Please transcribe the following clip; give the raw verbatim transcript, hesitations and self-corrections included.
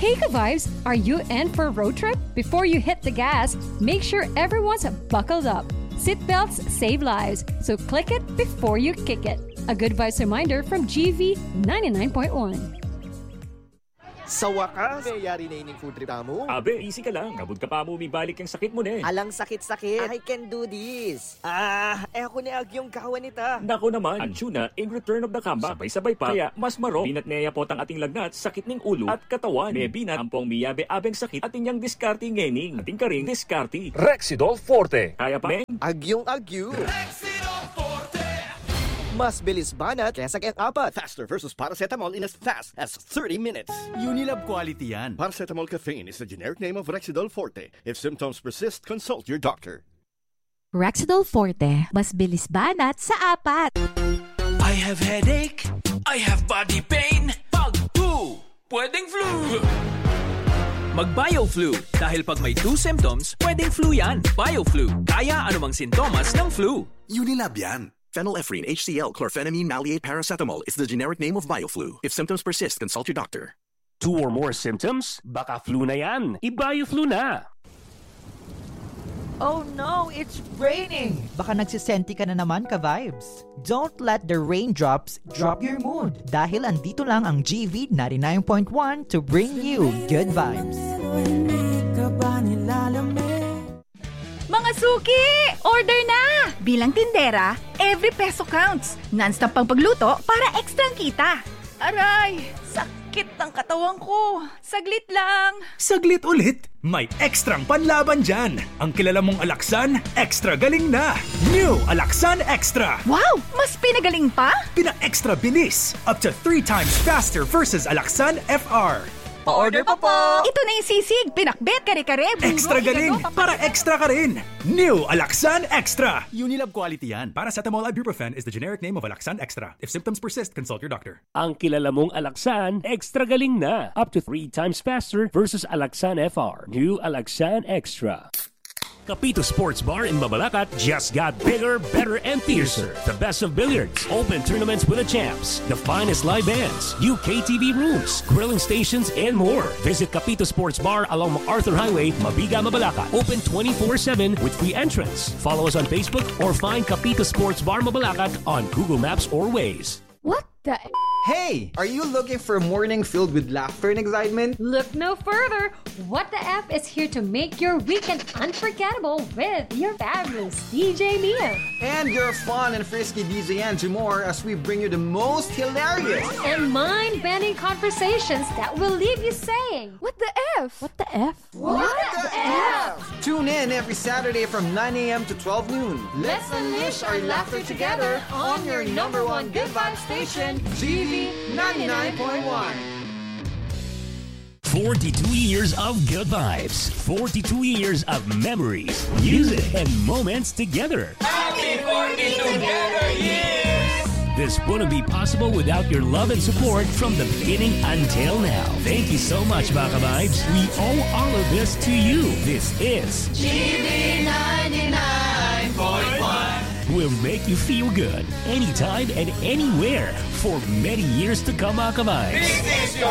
Hey ka-vibes, are you in for a road trip? Before you hit the gas, make sure everyone's buckled up. Seatbelts save lives, so click it before you kick it. A good vibes reminder from G V ninety-nine point one. Sa wakas, mayayari na ining food trip mo. Abe, easy ka lang. Kabud ka pa mo umibalik yung sakit mo na eh. Alang sakit-sakit. I can do this. Ah, eh ako na yung kawan nita. Nako naman, Anjuna, in return of the comeback, sabay-sabay pa. Kaya mas maro, binat neya po tang ating lagnat, sakit ning ulo at katawan. May binat, ampong miyabe-abeng sakit, ating yang diskarte ngening. Ating karing diskarte. Rexidol Forte. Kaya pa, meng. Agyong agyo. Rexidol Forte. Mas bilis banat kesa kayang apat. Faster versus paracetamol in as fast as thirty minutes. Unilab quality yan. Paracetamol caffeine is the generic name of Rexidol Forte. If symptoms persist, consult your doctor. Rexidol Forte, mas bilis banat sa apat. I have headache. I have body pain. Pag two, pwedeng flu. Mag-BioFlu. Dahil pag may two symptoms, pwedeng flu yan. BioFlu. Kaya anumang sintomas ng flu. Unilab yan. Phenylephrine, H C L, chlorphenamine, maleate, paracetamol is the generic name of BioFlu. If symptoms persist, consult your doctor. Two or more symptoms? Baka flu na yan. I-BioFlu na. Oh no, it's raining! Baka nagsisenti ka na naman ka-vibes. Don't let the raindrops drop your mood. Dahil andito lang ang G V ninety-nine point one to bring you good vibes. Mga suki! Order na! Bilang tindera, every peso counts. Non-stop pang pagluto para ekstrang kita. Aray! Sakit ng katawan ko. Saglit lang. Saglit ulit? May ekstrang panlaban dyan. Ang kilala mong Alaxan, extra galing na. New Alaxan Extra. Wow! Mas pinagaling pa? Pina-extra bilis. Up to three times faster versus Alaxan F R. Pa-order pa po! Ito na yung sisig, pinakbet, kare-kare, bungo, extra galing, igado, para extra ka rin! New Alaxan Extra! Unilab quality yan. Paracetamol ibuprofen is the generic name of Alaxan Extra. If symptoms persist, consult your doctor. Ang kilala mong Alaxan, extra galing na. Up to three times faster versus Alaxan F R. New Alaxan Extra. Capito Sports Bar in Mabalacat just got bigger, better, and fiercer. The best of billiards, open tournaments with the champs, the finest live bands, U K T V rooms, grilling stations, and more. Visit Capito Sports Bar along MacArthur Highway, Mabiga, Mabalacat. Open twenty-four seven with free entrance. Follow us on Facebook or find Capito Sports Bar Mabalacat on Google Maps or Waze. What the... Hey! Are you looking for a morning filled with laughter and excitement? Look no further! What the F is here to make your weekend unforgettable with your fabulous D J Mia. And your fun and frisky D J and to more as we bring you the most hilarious and mind-bending conversations that will leave you saying, What the F? What the F? What, what the, the F? F? Tune in every Saturday from nine a.m. to twelve noon. Let's unleash our laughter together on your number one good vibe station, G V ninety-nine point one. forty-two years of good vibes. forty-two years of memories, music, and moments together. Happy forty together years! This wouldn't be possible without your love and support from the beginning until now. Thank you so much, Baka Vibes. We owe all of this to you. This is G V ninety-nine point one. Will make you feel good anytime and anywhere for many years to come, Baka Vibes. This is your